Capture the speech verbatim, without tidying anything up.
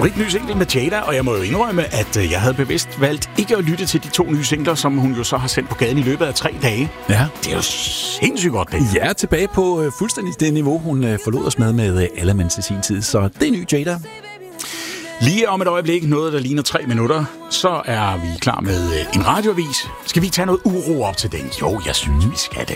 spritny single med Jada, og jeg må jo indrømme, at jeg havde bevidst valgt ikke at lytte til de to nye singler, som hun jo så har sendt på gaden i løbet af tre dage. Ja. Det er jo sindssygt godt, det. Ja, tilbage på uh, fuldstændig det niveau, hun uh, forlod os med med uh, Elements i sin tid, så det er ny Jada. Lige om et øjeblik, noget der ligner tre minutter, så er vi klar med en radioavis. Skal vi tage noget uro op til den? Jo, jeg synes, vi skal det.